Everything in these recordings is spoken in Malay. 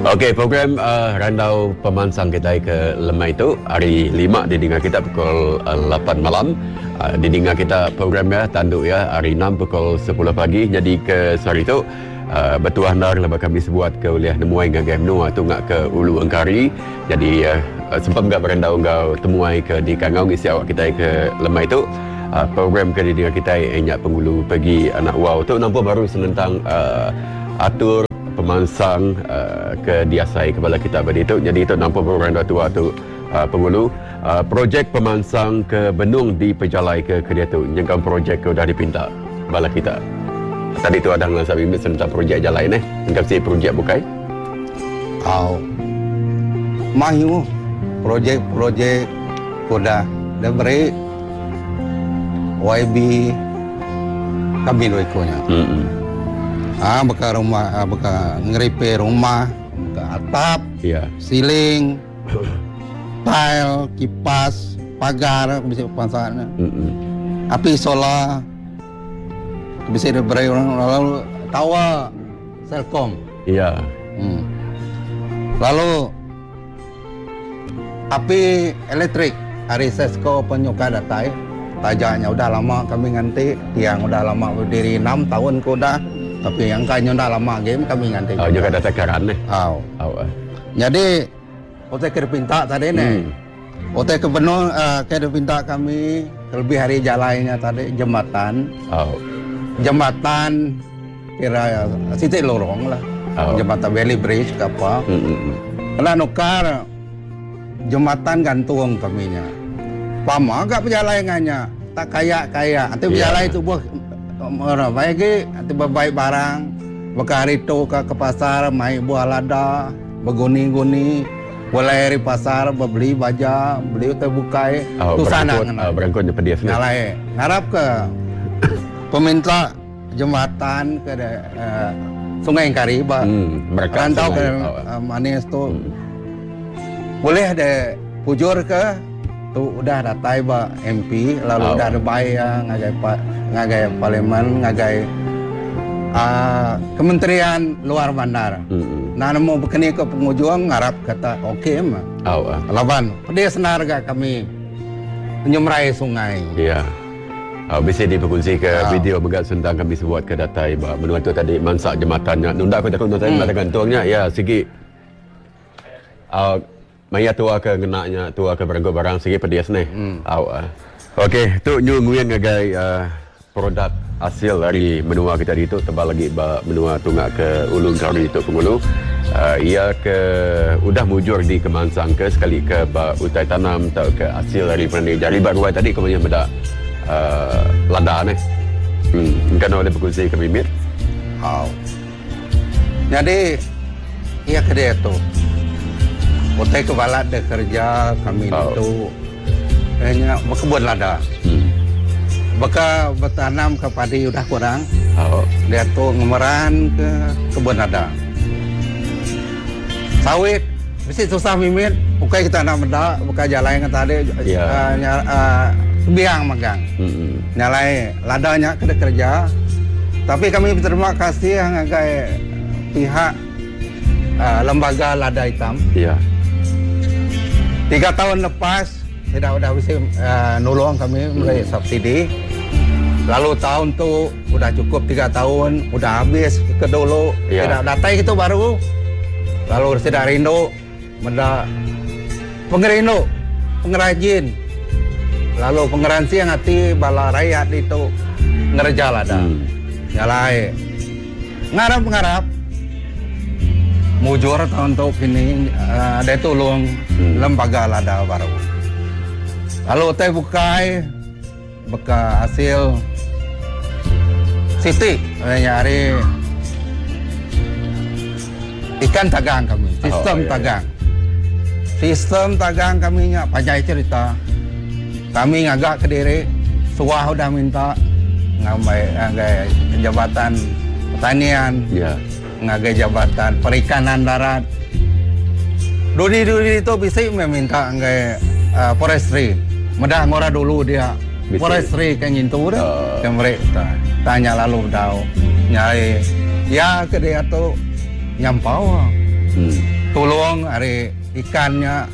Okey, program Randau Pemansang kita ke Lemai itu hari 5 didengar kita pukul 8 malam. Didengar kita program ya, tanduk ya, hari 6 pukul 10 pagi. Jadi ke sehari itu bertuah ndar lepas kami sebuat ke uliah nemuai ngagai menua tu ngak ke Ulu Engkari. Jadi sempat enggak berendau engkau temuai ke di Kangau isi awak kita ke Lemai itu. Program ke didengar kita enyak pengulu pergi anak wow tu nampak baru senentang atur pemansang ke diasai kepala kita pada itu. Jadi itu nampak program tua tu pengulu projek pemansang ke Benung di Pejalai ke dia tu nyengkang projek ke dah dipinta bala kita. Tadi tu ada ngan sabi tentang projek jalan engkau si projek bukai. Mahu projek koda dan beri YB kami doikonya. Beka rumah, beka ngeripe rumah, beka atap, siling, tile, kipas, pagar, bisa pansarnya. Api solar, bisa diberi orang lalu tawa, Selkom. Iya. Lalu api elektrik, hari Sesko penyuka datai, tajaknya udah lama kami nganti, tiang udah lama berdiri 6 tahun ko udah. Tapi yang kayaknya udah lama game kami nganti. Juga ada tekaran nih. Jadi, otak kerpinta tadi nih. Otak ke Benung, kerpinta kami lebih hari jalannya tadi jembatan. Jembatan kira sitik lorong lah. Jembatan Valley Bridge ke apa. Karena nukar jembatan gantung kaminya. Pama agak perjalanannya tak kaya. Nanti perjalanan itu buah orang baik nanti berbaik barang berkari itu ke pasar main buah lada berguni-guni boleh dari pasar beli baja beli terbukai tu sana berangkutnya pedias ngalai ngarap ke peminta jembatan ke Sungai Engkari mereka tahu ke manis tu boleh ada pujur ke tu udah datai ba MP lalu udah ada bayar ngagai parlimen ngagai kementerian luar bandar. Nah mau berkini ke pengujuan ngarap kata okey mah. Laban dia senar gak kami menyemrai sungai. Iya. Bisa diperkongsi ke video begat tentang kami buat ke datai ba menua tu tadi mansak jembatannya. Nunda aku takut tadi mata gantungnya ya segi Maya tua ke ngenaknya, tua ke beranggo barang segi pedias nih. Okey, tu nyunguyan ngagai produk hasil dari menua kita itu tebal lagi menua tungak ke Ulu Engkari itu pengulu. Ia ke udah mujur di Kemansang ke sekali ke utai tanam atau ke hasil dari penendi. Jadi baru tadi kemudian beda lada nih. Kan oleh berkongsi ke bibir. Jadi ia ke dia tu. Otai kepala ada kerja kami itu hanya berkebun lada. Beka bertanam ke padi udah kurang. Dia tu ngemeran ke kebun lada. Sawit mesti susah mimin. Bukai kita nak benda, bukai jalan yang tadi biang magang. Nyalai ladanya kena kerja. Tapi kami berterima kasih yang agak pihak lembaga lada hitam. 3 tahun lepas tidak udah bisa nolong kami mulai subsidi. Lalu tahun tu udah cukup 3 tahun, udah habis ke dulu. Tidak datai itu baru. Lalu tidak rindu, menda pengerindu, pengrajin. Lalu pengeransi yang hati bala rakyat itu ngerja lada. Nyalai. Ngarap. Mujur tahun tu ini ada tolong lembaga lada baru. Lalu teh bukai beka hasil siti nyari ikan tagang kami sistem tagang kami nya panjai cerita kami ngagak Kediri suah udah minta ngagai jabatan pertanian ngagai jabatan perikanan darat. Dudi itu bisa meminta ngagai forestry. Medah ngora dulu dia forestry kan ngintu dah. Mereka tanya lalu tahu nyai ya ke dia tu nyampau. tolong hari ikannya.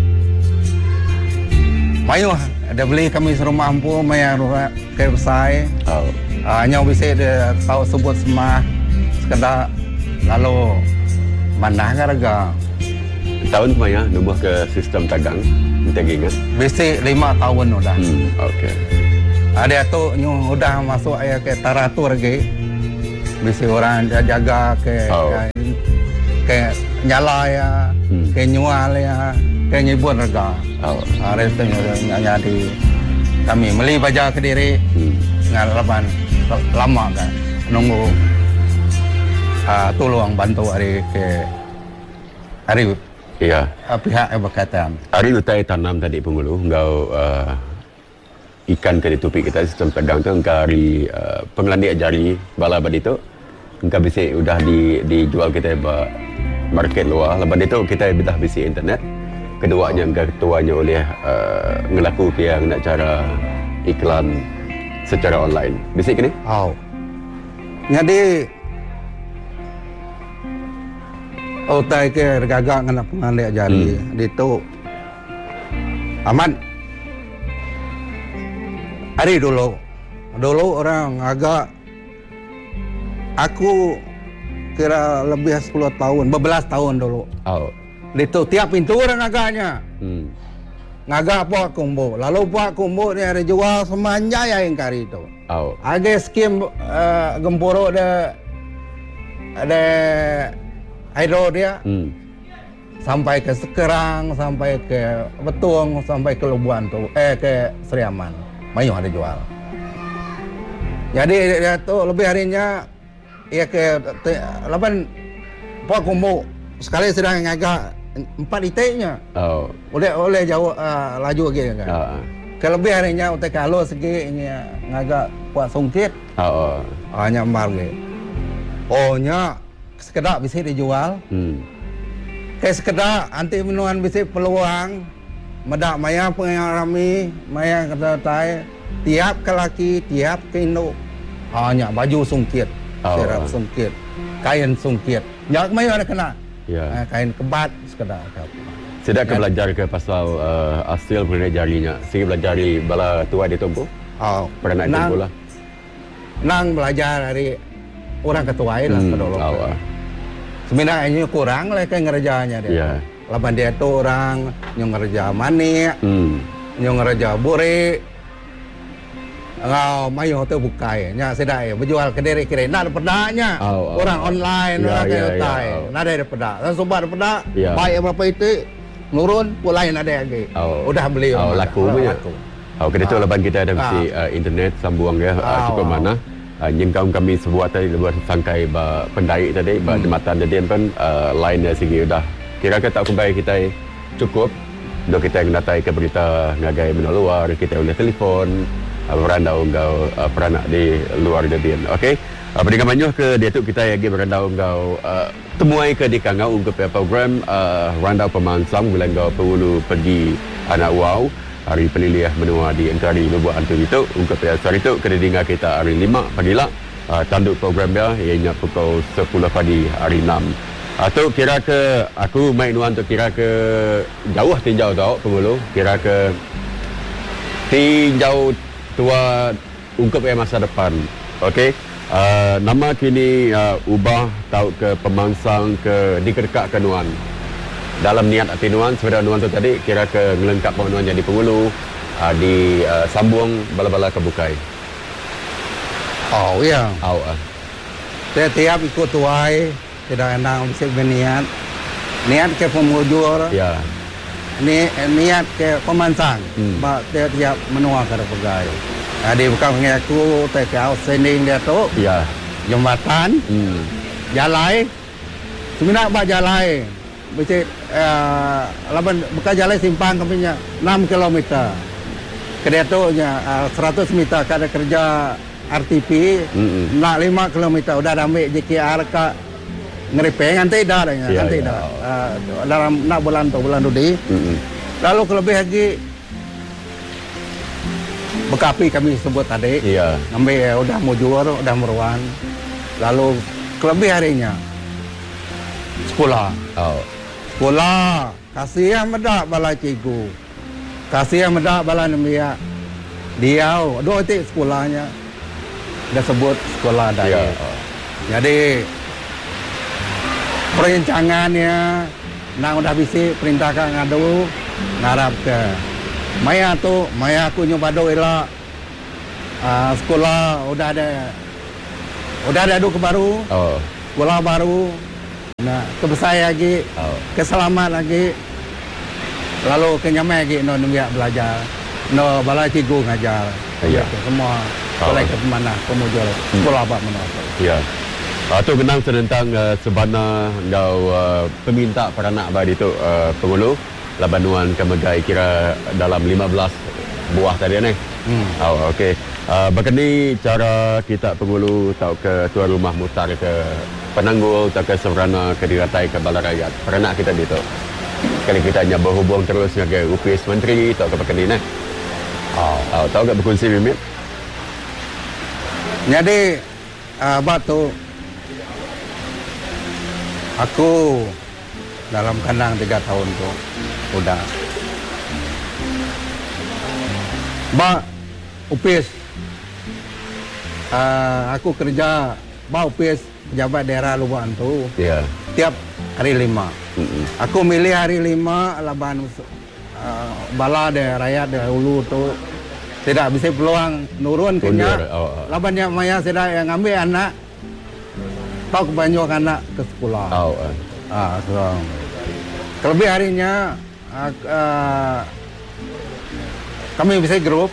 Mayu ada beli kami suruh mampu mayar ke besai. Hanya bisa dia tahu sebut semah sekedar lalu mana harga. Tahun kemana nubah ke sistem dagang daging kan? Bisa 5 tahun udah. Okey. Ada tu udah masuk ayah ke taratur lagi. Bisa orang jaga ke nyala ya, ke nyual ya, ke nyibun harga. Resenya di kami beli baja ke diri ngalaman lama kan nunggu tolong bantu hari ke hari pihak yang berkaitan. Hari utai tanam tadi Pengulu engkau ikan ke di topik kita sistem tegang tu engkau hari pengelandi ajari bala badi tu engkau bisa udah dijual kita market luar. Lepas itu kita dah bisa internet. Keduanya ketuanya oleh ngelaku yang nak cara iklan secara online. Bisa kini? Jadi utai ke gagak dengan pengalih jari itu aman. Hari dulu orang agak aku kira lebih 10 tahun, 12 tahun dulu. Itu tiap pintu orang agaknya. Ngagak Pak Kumbu. Lalu Pak Kumbu ni ada jual semanja yang kari itu. Ada skim gempuro ada hidro dia. Sampai ke Sekerang, sampai ke Betung, sampai ke Lubuan tu, ke Seriaman. Mayu ada jual. Jadi dia tu lebih harinya ia ke 8 Pak Kumbu sekali sedang ngagak 4 itiknya. Oleh jauh laju lagi kan. Kelebih harinya utek kalau segi ini ngagak buat sungkit. Hanya embar lagi. Nya sekedar bisa dijual. Kayak sekedar anti minuan bisa peluang. Medak maya pengarami, maya kata tay tiap ke laki, tiap ke induk. Hanya baju sungkit, serap sungkit, kain sungkit. Jak maya ada kena. Kain kebat sekedar. Sedang ke belajar ke pasal hasil penilai jarinya. Sehingga belajar di bala tua di Tompo. Pernah nak tempoh lah. Nang belajar dari orang ketua lah kedolong. Sebenarnya kurang lah kayak ngerjanya dia. Laban dia tu orang yang ngerja manik, yang ngerja buri. Ngau mayu tu bukai nya sedai berjual ke diri kira nak pedaknya orang online orang kayak tai nak ada pedak dan sobat pedak baik berapa itu nurun pula lain ada lagi udah beli laku punya kita tu lepas kita ada mesti internet sambung ya cukup mana nyengkau kami sebuah tadi buat sangkai pendai tadi jembatan tadi pun lain dari segi udah kira tak kembali kita cukup untuk kita yang datai ke berita ngagai benar luar kita boleh telefon berandau engkau peranak di luar jadian. Okey. Dengan manyuh ke dia tu kita lagi berandau engkau temuai ke di kangau untuk program randau pemansam bila engkau perlu pergi anak wow hari penilih menua di Engkari Lubuk Antu itu untuk hari itu kena dengar kita hari 5 pagi lah tanduk program dia ianya pukul 10 pagi hari 6. Atau kira ke aku main nuan tu kira ke jauh tinjau tau pengulu kira ke tinjau tua ungkap masa depan. Okey. Nama kini ubah tahu ke pemangsang ke dikedekak ke nuan. Dalam niat hati nuan sebenarnya nuan tu tadi kira ke ngelengkap nuan jadi pengulu di sambung bala-bala kebukai. Ya. Tiap ikut tuai tidak enak bisa berniat. Niat ke pemujur. Ya. Niat ke pemansang. Tiap menua ke pegai. Jadi bukan mengaku tekau sending dia tu. Ya. Jembatan. Jalai. Sebenarnya bak jalai. Bisa laban bukan jalai simpang kaminya 6 km. Kedai tu nya 100 meter kada kerja RTP. Nak 5 km udah ambil JKR ke ngeripeng nanti dah nanti dah dalam nak bulan tu lalu kelebih lagi bekapi kami sebut tadi ambil udah mujur udah meruan lalu kelebih harinya sekolah sekolah. Kasih medak bala cikgu. Kasih medak bala nemia. Dia dua titik sekolahnya. Dia sebut sekolah daya. Jadi perencangannya nang udah bisa perintahkan ngadu ngarap ke Maya aku nyoba do elak sekolah udah ada duk baru. Sekolah baru. Nah, kebesar lagi. Keselamat lagi. Lalu kenyamai lagi no nemia belajar. No bala cikgu ngajar. Semua boleh ke mana pemujur sekolah apa mana. Ya. Atau kenang tentang sebana ngau peminta peranak badi tu pengulu labanuan kemegai kira dalam 15 buah tadi ni. Okey. Begini cara kita pengulu tau ke tuan rumah mutar ke penanggul tau ke Serana ke diratai ke bala rakyat. Peranak kita di tu. Sekali kita hanya berhubung terus dengan UPS Menteri tau ke begini ni. Tahu tak berkongsi Mimit? Jadi batu aku dalam kandang 3 tahun tu udah UPS aku kerja UPS pejabat daerah Lubang tu tiap hari 5. Aku milih hari 5 laban bala de rakyat de hulu tu tidak bisa peluang nurun kenya labannya maya tidak yang ambil anak tak banyak anak ke sekolah. Kelebih harinya kami bisa grup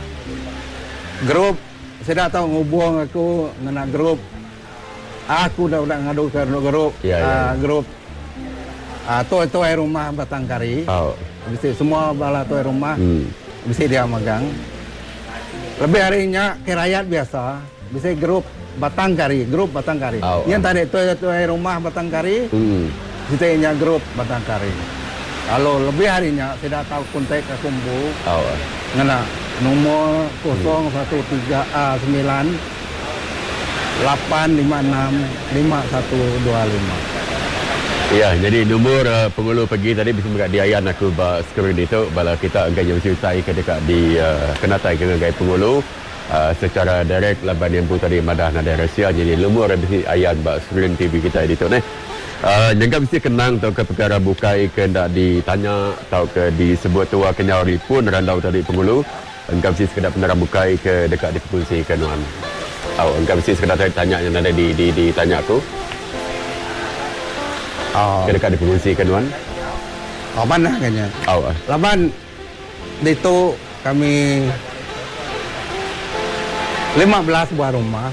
saya tahu ngubung aku ngena grup aku udah ngadu ke grup grup tu rumah Batangkari. Bisa semua bala tu rumah bisa dia megang. Lebih harinya ke rakyat biasa bisa grup Batangkari. Yang tadi tu rumah Batangkari kita nya grup Batangkari. Lalu lebih harinya saya tahu kontak aku bu ngena nomor 013 9 856 5125. Ya, jadi nomor pengulu pergi tadi bisa mereka diayan aku skrin itu bala kita agak yang usai ke dekat di kenatai ke gaya pengulu secara direct laban yang pun tadi madah nada rahsia jadi nomor bisa ayan ba skrin TV kita itu ni. Jangka mesti kenang tau ke perkara bukai ke ndak ditanya tau ke disebut tua kenyari pun randau tadi pengulu engkau mesti sekedar penerang bukai ke dekat di pengusi ke nuan. Engkau mesti sekedar tanya yang ada ditanya aku. Dekat di pengusi kan Wan? Mana kayaknya? Laban itu kami 15 buah rumah.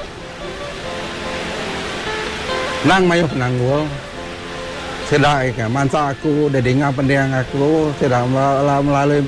Nang mayu penanggul. Sedang ikan mansa aku, dedinga pendiang aku sedang melalui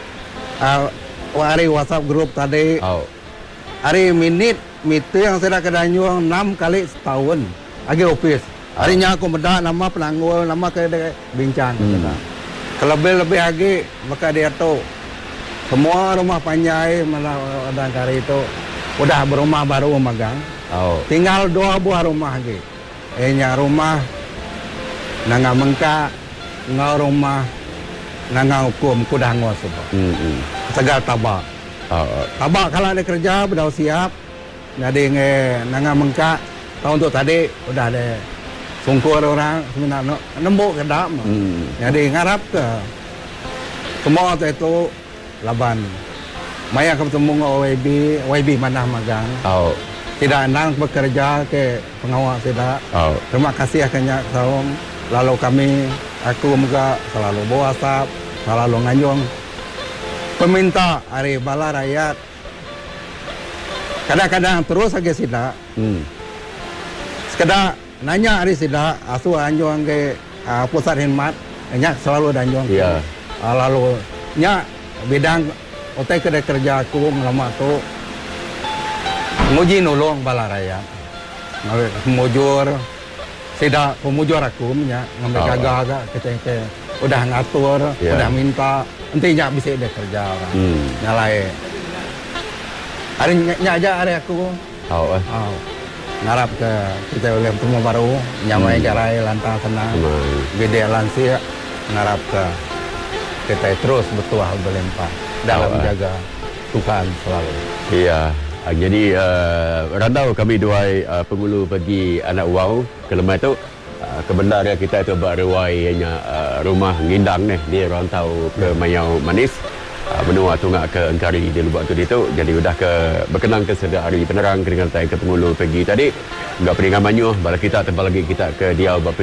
hari WhatsApp grup tadi. Hari meeting yang sedang kedanyuang 6 kali setahun. Lagi office. Harinya aku mendak nama penanggul, nama ke bincang. Kelebih-lebih lagi maka dia tu semua rumah panjai malah Batangkari itu udah berumah baru magang. Tinggal 2 buah rumah lagi. Nya rumah nanga mengka, ngau rumah nanga hukum kudah ngau semua. Segal tabak. Tabak kalau ada kerja sudah siap. Jadi nanga mengka tahun tu tadi udah ada sungkur orang sebenarnya nembok ke dalam. Jadi ngarap ke semua itu laban. Maya ketemu dengan YB mana magang. Tidak nang bekerja ke pengawas tidak. Terima kasih akhirnya tahun. Lalu aku juga selalu bawa WhatsApp, selalu nganyong peminta hari bala rakyat. Kadang-kadang terus aja tidak. Sekedar nanya hari sida asu anjong ke pusat khidmat nya selalu anjong. Lalu nya bidang otai kerja aku ngelama tu nguji nolong bala rakyat. Mujur sida pemujur aku nya ngambil agak ke udah ngatur, udah minta intinya bisa dia kerja orang. Nyalai. Hari nya aja hari aku. ngarap ke kita oleh temu baru nyamai garai lantang senang gede lansia ngarap ke kita terus bertuah berlimpah dalam jaga Tuhan selalu. Iya. Jadi randau kami dua pengulu bagi anak wow ke lemah itu kebenar kita itu berwainya rumah ngindang nih di rantau ke Mayau Manis menua tunggak ke Engkari di lubak tu itu. Jadi udah ke berkenang ke sedar hari penerang dengan tay ke pengulu pergi tadi enggak peringan manyu bala kita tebal lagi kita ke Diau